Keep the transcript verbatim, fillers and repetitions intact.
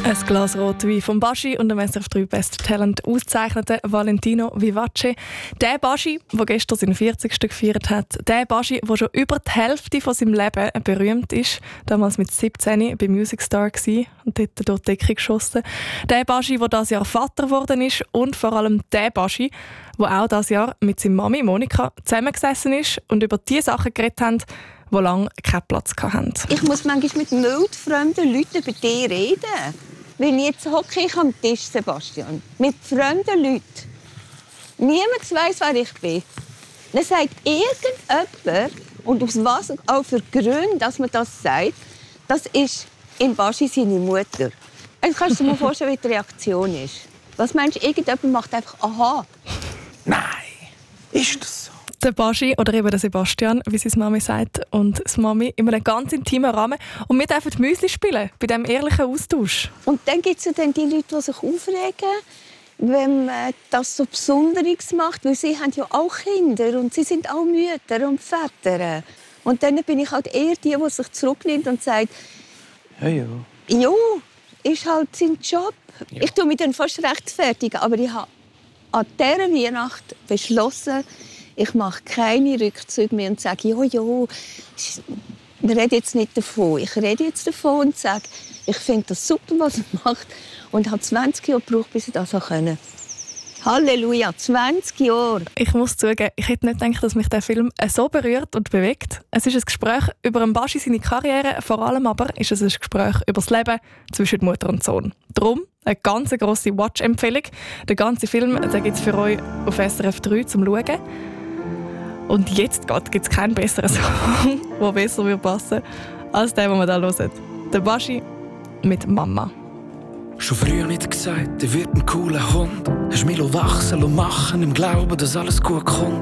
Ein Glas Rotwein vom Baschi und dem S R F drei Best Talent ausgezeichneten Valentino Vivace. Der Baschi, der gestern seinen vierzigsten gefeiert hat. Der Baschi, der schon über die Hälfte von seinem Leben berühmt ist. Damals mit siebzehn bei Music Star war und dort durch die Decke geschossen. Der Baschi, der dieses Jahr Vater geworden ist. Und vor allem der Baschi, der auch dieses Jahr mit seiner Mami Monika zusammengesessen ist und über die Sachen geredet haben, die lange keinen Platz hatten. Ich muss manchmal mit wildfremden Leuten über dich reden. Wenn ich jetzt hocke ich am Tisch, Sebastian, mit fremden Leuten. Niemand weiss, wer ich bin. Dann sagt irgendjemand, und aus was auch für Gründen, dass man das sagt, das ist im Baschi seine Mutter. Also kannst du dir mal vorstellen, wie die Reaktion ist. Was meinst du, irgendjemand macht einfach «Aha». Nein, ist das so? Der Baschi oder eben der Sebastian, wie seine Mami sagt, und das Mami in einem ganz intimen Rahmen. Und wir dürfen Müsli spielen, bei diesem ehrlichen Austausch. Und dann gibt es ja dann die Leute, die sich aufregen, wenn man das so Besonderes macht, weil sie haben ja auch Kinder und sie sind auch Mütter und Väter. Und dann bin ich halt eher die, die sich zurücknimmt und sagt, ja, ja. Ja, ist halt sein Job. Ja. Ich tue mich dann fast rechtfertigen, aber ich habe an dieser Weihnacht beschlossen, ich mache keine Rückzüge mehr und sage, ja, ja, wir reden jetzt nicht davon. Ich rede jetzt davon und sage, ich finde das super, was er macht. Und habe zwanzig Jahre gebraucht, bis ich das konnte. Halleluja, zwanzig Jahre. Ich muss zugeben, ich hätte nicht gedacht, dass mich der Film so berührt und bewegt. Es ist ein Gespräch über einen Baschi, seine Karriere. Vor allem aber ist es ein Gespräch über das Leben zwischen Mutter und Sohn. Darum eine ganz grosse Watch-Empfehlung. Den ganzen Film gibt es für euch auf S R F drei zum Schauen. Und jetzt gibt es keinen besseren Song, der besser passen würde, als den, den wir hier hören. Der Baschi mit Mama. Schon früher nicht gesagt, er wird ein cooler Hund. Hast mich wachsen und machen im Glauben, dass alles gut kommt.